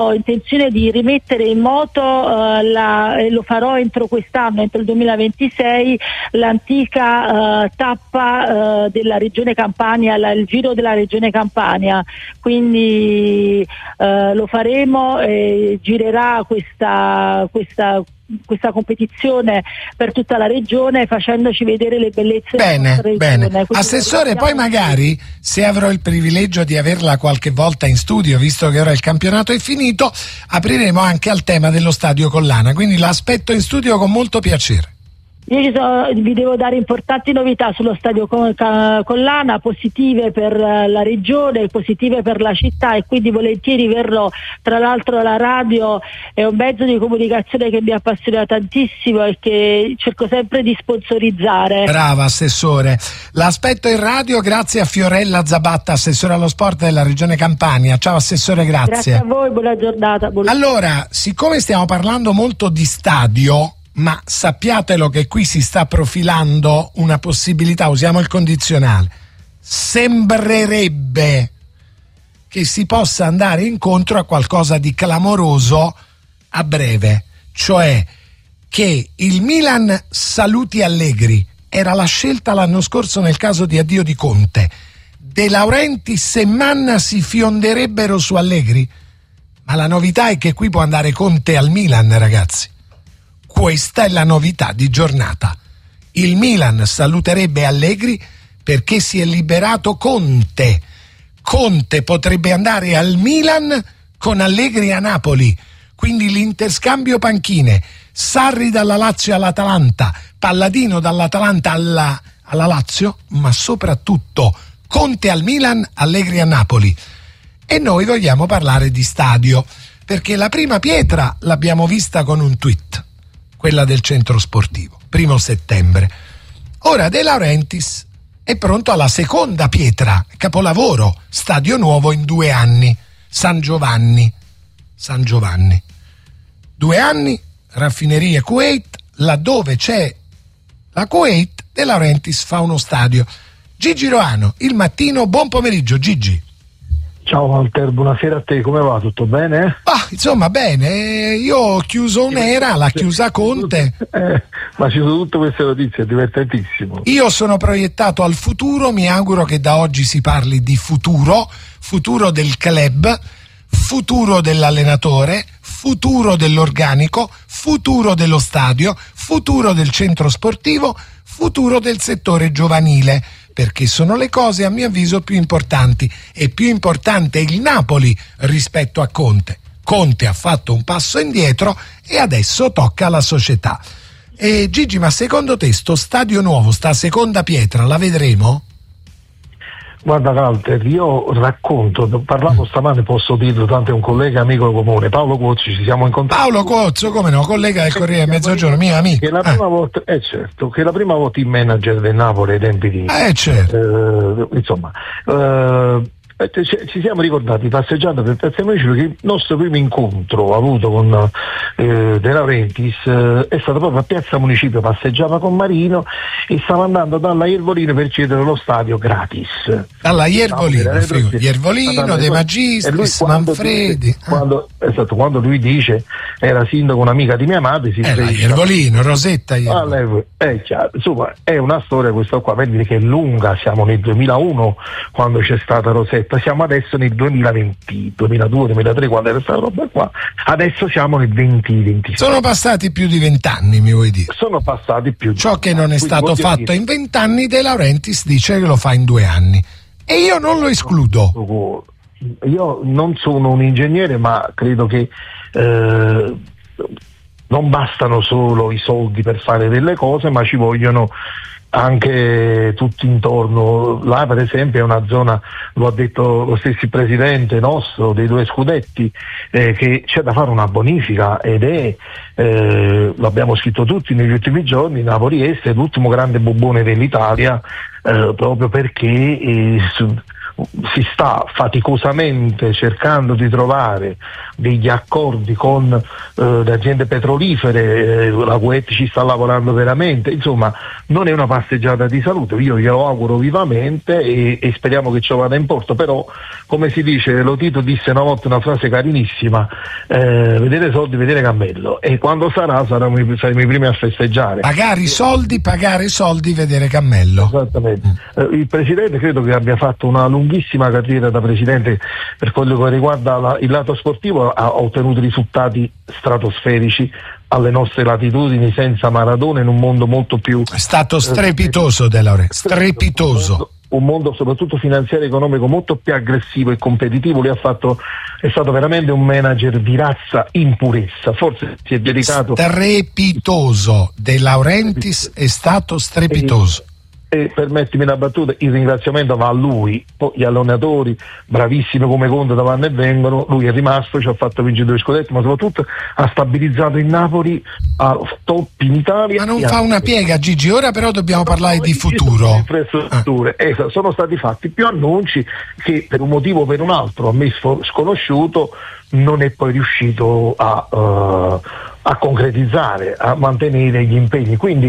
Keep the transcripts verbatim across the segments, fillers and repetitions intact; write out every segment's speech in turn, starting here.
ho intenzione di rimettere in moto, uh, la, e lo farò entro quest'anno, entro il duemilaventisei, l'antica uh, tappa uh, della regione Campania, la, il giro della regione Campania, quindi uh, lo faremo e girerà questa, questa questa competizione per tutta la regione, facendoci vedere le bellezze bene, della bene. regione. Assessore, poi magari, se avrò il privilegio di averla qualche volta in studio, visto che ora il campionato è finito, apriremo anche al tema dello stadio Collana, quindi l'aspetto in studio con molto piacere. Io ci sono, vi devo dare importanti novità sullo stadio Collana, positive per la regione, positive per la città, e quindi volentieri verrò. Tra l'altro la radio è un mezzo di comunicazione che mi appassiona tantissimo e che cerco sempre di sponsorizzare. Brava Assessore, l'aspetto in radio grazie a Fiorella Zabatta, Assessore allo Sport della Regione Campania. Ciao Assessore, grazie. Grazie a voi, buona giornata. Buona... Allora, siccome stiamo parlando molto di stadio, ma sappiatelo che qui si sta profilando una possibilità, usiamo il condizionale, sembrerebbe che si possa andare incontro a qualcosa di clamoroso a breve, cioè che il Milan saluti Allegri. Era la scelta l'anno scorso nel caso di addio di Conte. De Laurentiis e Manna si fionderebbero su Allegri, ma la novità è che qui può andare Conte al Milan, ragazzi. Questa è la novità di giornata. Il Milan saluterebbe Allegri perché si è liberato Conte. Conte potrebbe andare al Milan con Allegri a Napoli. Quindi l'interscambio panchine. Sarri dalla Lazio all'Atalanta, Palladino dall'Atalanta alla, alla Lazio, ma soprattutto Conte al Milan, Allegri a Napoli. E noi vogliamo parlare di stadio, perché la prima pietra l'abbiamo vista con un tweet, quella del centro sportivo, primo settembre. Ora De Laurentiis è pronto alla seconda pietra, capolavoro, stadio nuovo in due anni, San Giovanni. San Giovanni. Due anni, raffinerie Kuwait, laddove c'è la Kuwait, De Laurentiis fa uno stadio. Gigi Roano, Il Mattino, buon pomeriggio Gigi. Ciao Walter, buonasera a te, come va? Tutto bene? Ah, insomma bene, io ho chiuso un'era, l'ha chiusa Conte. Eh, ma ci sono tutte queste notizie, è divertentissimo. Io sono proiettato al futuro, mi auguro che da oggi si parli di futuro, futuro del club, futuro dell'allenatore, futuro dell'organico, futuro dello stadio, futuro del centro sportivo, futuro del settore giovanile, perché sono le cose a mio avviso più importanti, e più importante è il Napoli rispetto a Conte. Conte ha fatto un passo indietro e adesso tocca alla società. E Gigi, ma secondo te sto stadio nuovo, sta seconda pietra, la vedremo? Guarda Walter, io racconto, parlavo stamane, posso dirlo, tanto è un collega amico comune, Paolo Cuozzi, ci siamo incontrati. Paolo Cuozzo, come no, collega del Corriere Mezzogiorno, mio amico. Che la prima ah. volta, eh certo, che la prima volta in manager del Napoli ai tempi di... Eh certo. Eh, insomma, eh, ci siamo ricordati passeggiando per Piazza Municipio che il nostro primo incontro avuto con eh, De Laurentiis eh, è stato proprio a Piazza Municipio, passeggiava con Marino e stava andando dalla Iervolino per chiedere lo stadio gratis. Dalla Iervolino, no, Iervolino, De Magistris, Manfredi. Dice, quando, esatto, quando lui dice era sindaco un'amica di mia madre, si era Iervolino, Rosetta Iervolino. Ah, è chiaro, insomma, è una storia questa qua, per dire che è lunga, siamo nel duemilauno quando c'è stata Rosetta. Siamo adesso nel duemilaventi, duemiladue, duemilatré, quando era questa roba qua, adesso siamo nel venti ventisei. Sono passati più di vent'anni, mi vuoi dire? Sono passati più di Ciò che non è Quindi stato fatto dire... in vent'anni, De Laurentiis dice che lo fa in due anni. E io non lo escludo. Io non sono un ingegnere, ma credo che eh, non bastano solo i soldi per fare delle cose, ma ci vogliono anche tutti intorno. Là per esempio è una zona, lo ha detto lo stesso presidente nostro dei due scudetti, eh, che c'è da fare una bonifica, ed è eh, lo abbiamo scritto tutti negli ultimi giorni, Napoli Est è l'ultimo grande bubbone dell'Italia, eh, proprio perché eh, su, si sta faticosamente cercando di trovare degli accordi con eh, le aziende petrolifere, eh, la Kuwait ci sta lavorando veramente, insomma non è una passeggiata di salute, io glielo auguro vivamente e, e speriamo che ciò vada in porto, però come si dice, Lo Tito disse una volta una frase carinissima, eh, vedere soldi, vedere cammello, e quando sarà saremo, saremo i primi a festeggiare. Pagare i soldi, pagare i soldi, vedere cammello. Esattamente. Eh, il Presidente credo che abbia fatto una lunghissima carriera da Presidente per quello che riguarda la, il lato sportivo, ha ottenuto risultati stratosferici alle nostre latitudini senza Maradona, in un mondo molto più... È stato strepitoso, De Laurentiis, strepitoso. Un mondo soprattutto finanziario e economico molto più aggressivo e competitivo. Lui ha fatto, è stato veramente un manager di razza in purezza, forse si è dedicato... Strepitoso, De Laurentiis è stato strepitoso. E permettimi una battuta, il ringraziamento va a lui, poi gli allenatori bravissimi come Conte da vanno e vengono, lui è rimasto, ci ha fatto vincere due scudetti, ma soprattutto ha stabilizzato il Napoli a top in Italia. Ma non fa una piega, Gigi, ora però dobbiamo no, parlare no, di futuro. Infrastrutture. Ah. Eh, sono stati fatti più annunci che per un motivo o per un altro, a me sconosciuto, non è poi riuscito a... Uh, a concretizzare, a mantenere gli impegni, quindi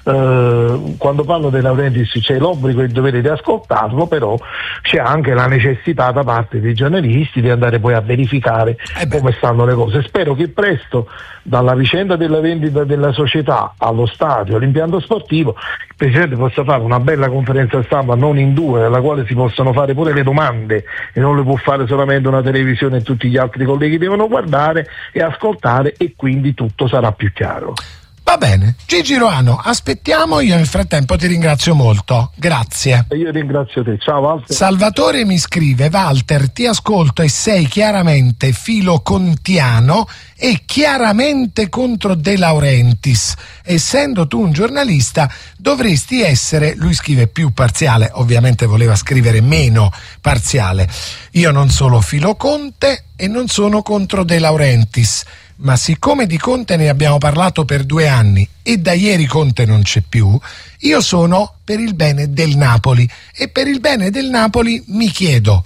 eh, quando parlo dei Laurentiis c'è l'obbligo e il dovere di ascoltarlo, però c'è anche la necessità da parte dei giornalisti di andare poi a verificare eh come stanno le cose. Spero che presto, dalla vicenda della vendita della società allo stadio, all'impianto sportivo, il Presidente possa fare una bella conferenza stampa, non in due, nella quale si possono fare pure le domande e non le può fare solamente una televisione e tutti gli altri colleghi devono guardare e ascoltare, e quindi tutto sarà più chiaro. Va bene, Gigi Roano, aspettiamo, io nel frattempo ti ringrazio molto, grazie. E io ringrazio te, ciao Walter. Salvatore mi scrive: Walter, ti ascolto e sei chiaramente filocontiano e chiaramente contro De Laurentiis. Essendo tu un giornalista dovresti essere, lui scrive più parziale, ovviamente voleva scrivere meno parziale. Io non sono filoconte e non sono contro De Laurentiis, ma siccome di Conte ne abbiamo parlato per due anni e da ieri Conte non c'è più, io sono per il bene del Napoli, e per il bene del Napoli mi chiedo: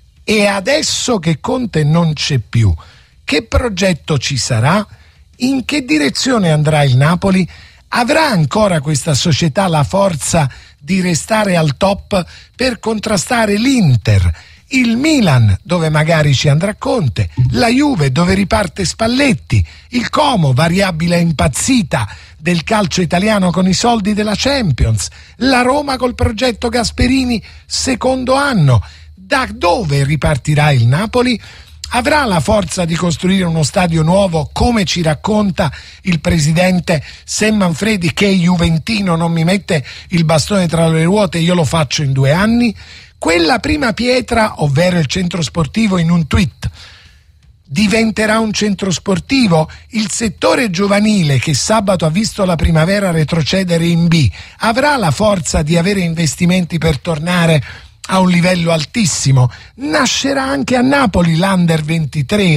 e adesso che Conte non c'è più, che progetto ci sarà? In che direzione andrà il Napoli? Avrà ancora questa società la forza di restare al top per contrastare l'Inter, il Milan, dove magari ci andrà Conte, la Juve, dove riparte Spalletti, il Como, variabile impazzita del calcio italiano con i soldi della Champions, la Roma col progetto Gasperini secondo anno. Da dove ripartirà il Napoli? Avrà la forza di costruire uno stadio nuovo, come ci racconta il presidente Sam Manfredi, che juventino non mi mette il bastone tra le ruote, io lo faccio in due anni? Quella prima pietra, ovvero il centro sportivo, in un tweet, diventerà un centro sportivo? Il settore giovanile, che sabato ha visto la Primavera retrocedere in B, avrà la forza di avere investimenti per tornare a un livello altissimo? Nascerà anche a Napoli l'Under ventitré?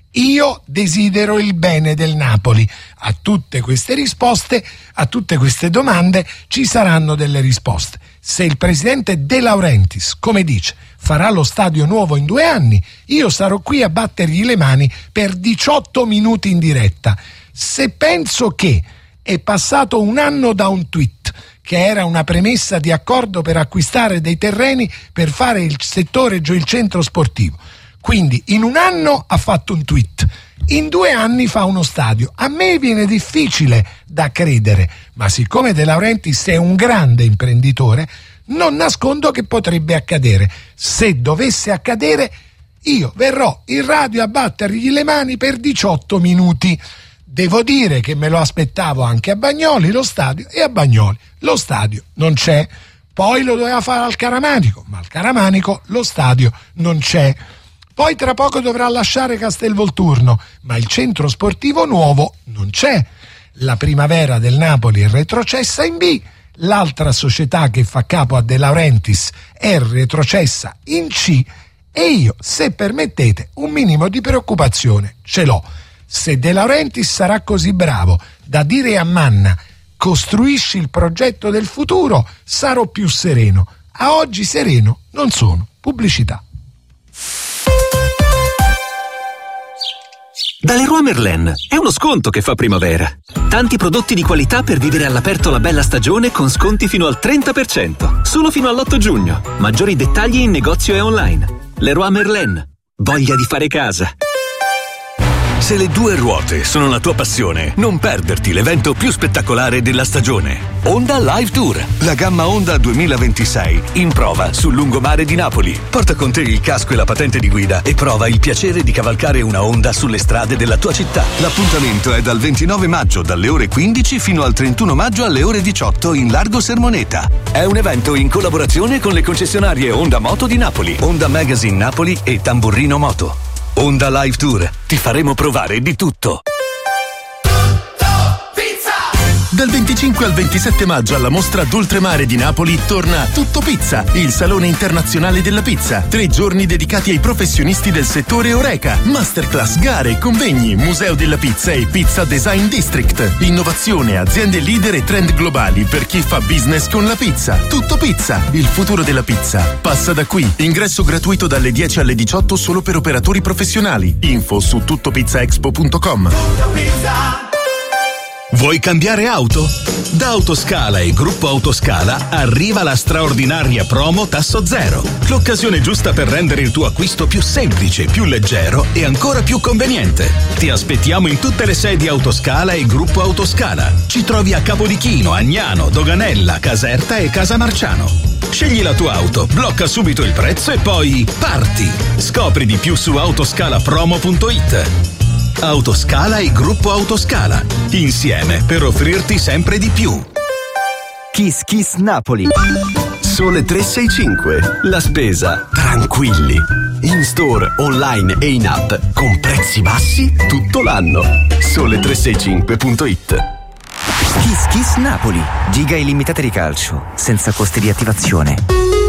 Io desidero il bene del Napoli. A tutte queste risposte, a tutte queste domande ci saranno delle risposte. Se il presidente De Laurentiis, come dice, farà lo stadio nuovo in due anni, io sarò qui a battergli le mani per diciotto minuti in diretta. Se penso che è passato un anno da un tweet che era una premessa di accordo per acquistare dei terreni per fare il settore, il centro sportivo, quindi in un anno ha fatto un tweet, in due anni fa uno stadio, a me viene difficile da credere, ma siccome De Laurentiis è un grande imprenditore, non nascondo che potrebbe accadere. Se dovesse accadere, io verrò in radio a battergli le mani per diciotto minuti. Devo dire che me lo aspettavo anche a Bagnoli lo stadio, e a Bagnoli lo stadio non c'è. Poi lo doveva fare al Caramanico, ma al Caramanico lo stadio non c'è. Poi tra poco dovrà lasciare Castelvolturno, ma il centro sportivo nuovo non c'è. La Primavera del Napoli è retrocessa in B, l'altra società che fa capo a De Laurentiis è retrocessa in C, e io, se permettete, un minimo di preoccupazione ce l'ho. Se De Laurentiis sarà così bravo da dire a Manna: costruisci il progetto del futuro, sarò più sereno. A oggi sereno non sono. Pubblicità. Da Leroy Merlin è uno sconto che fa primavera. Tanti prodotti di qualità per vivere all'aperto la bella stagione con sconti fino al trenta per cento. Solo fino all'otto giugno. Maggiori dettagli in negozio e online. Leroy Merlin. Voglia di fare casa. Se le due ruote sono la tua passione, non perderti l'evento più spettacolare della stagione. Honda Live Tour, la gamma Honda duemilaventisei, in prova sul lungomare di Napoli. Porta con te il casco e la patente di guida e prova il piacere di cavalcare una Honda sulle strade della tua città. L'appuntamento è dal ventinove maggio dalle ore quindici fino al trentuno maggio alle ore diciotto in Largo Sermoneta. È un evento in collaborazione con le concessionarie Honda Moto di Napoli, Honda Magazine Napoli e Tamburrino Moto. Honda Live Tour, ti faremo provare di tutto. Dal venticinque al ventisette maggio alla mostra d'Oltremare di Napoli torna Tutto Pizza, il salone internazionale della pizza. Tre giorni dedicati ai professionisti del settore Oreca. Masterclass, gare, convegni, museo della pizza e Pizza Design District. Innovazione, aziende leader e trend globali per chi fa business con la pizza. Tutto Pizza, il futuro della pizza. Passa da qui. Ingresso gratuito dalle dieci alle diciotto solo per operatori professionali. Info su tuttopizzaexpo punto com. Vuoi cambiare auto? Da Autoscala e Gruppo Autoscala arriva la straordinaria promo Tasso Zero. L'occasione giusta per rendere il tuo acquisto più semplice, più leggero e ancora più conveniente. Ti aspettiamo in tutte le sedi Autoscala e Gruppo Autoscala. Ci trovi a Capodichino, Agnano, Doganella, Caserta e Casamarciano. Scegli la tua auto, blocca subito il prezzo e poi parti! Scopri di più su autoscalapromo punto it. Autoscala e Gruppo Autoscala, insieme per offrirti sempre di più. Kiss Kiss Napoli. Sole tre sei cinque. La spesa tranquilli. In store, online e in app con prezzi bassi tutto l'anno. Sole tre sei cinque punto it. Kiss Kiss Napoli. Giga illimitate di calcio, senza costi di attivazione.